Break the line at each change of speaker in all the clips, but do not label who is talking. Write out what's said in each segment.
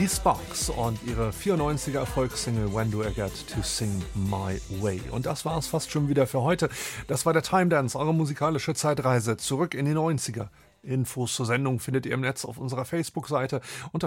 Die Sparks und ihre 94er Erfolgssingle When Do I Get to Sing My Way. Und das war es fast schon wieder für heute. Das war der Time Dance, eure musikalische Zeitreise zurück in die 90er. Infos zur Sendung findet ihr im Netz auf unserer Facebook-Seite unter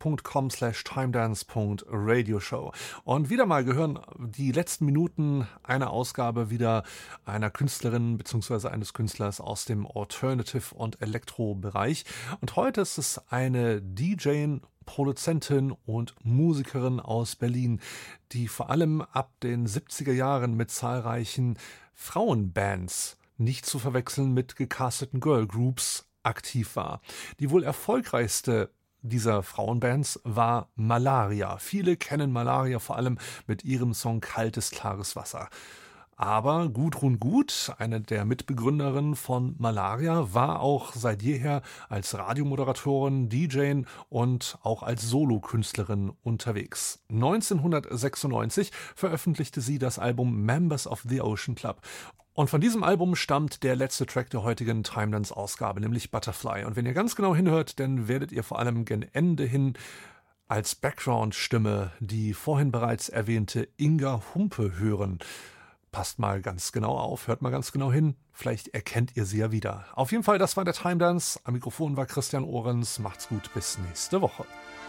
facebook.com/timedance.radioshow. Und wieder mal gehören die letzten Minuten einer Ausgabe wieder einer Künstlerin bzw. eines Künstlers aus dem Alternative- und Elektro-Bereich. Und heute ist es eine DJ, Produzentin und Musikerin aus Berlin, die vor allem ab den 70er Jahren mit zahlreichen Frauenbands, nicht zu verwechseln mit gecasteten Girlgroups, aktiv war. Die wohl erfolgreichste dieser Frauenbands war Malaria. Viele kennen Malaria vor allem mit ihrem Song Kaltes, klares Wasser. Aber Gudrun Gut, eine der Mitbegründerinnen von Malaria, war auch seit jeher als Radiomoderatorin, DJ und auch als Solokünstlerin unterwegs. 1996 veröffentlichte sie das Album Members of the Ocean Club. Und von diesem Album stammt der letzte Track der heutigen Time Dance Ausgabe, nämlich Butterfly. Und wenn ihr ganz genau hinhört, dann werdet ihr vor allem gen Ende hin als Background-Stimme die vorhin bereits erwähnte Inga Humpe hören. Passt mal ganz genau auf, hört mal ganz genau hin, vielleicht erkennt ihr sie ja wieder. Auf jeden Fall, das war der Time Dance. Am Mikrofon war Christian Ohrens. Macht's gut, bis nächste Woche.